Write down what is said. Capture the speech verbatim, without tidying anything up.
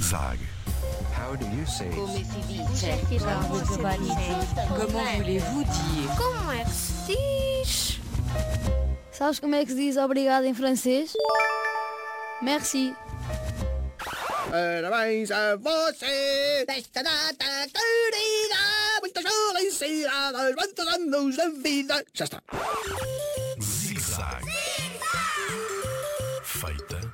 Zig-Zag. How do you say? Come si dice? Comment voulez-vous dire? Como é que se diz? Sabes como é que se diz obrigado em francês? Merci. Parabéns a você desta data querida, muitas felicidades, muitos anos de vida. Já está. Zig-Zag. Feita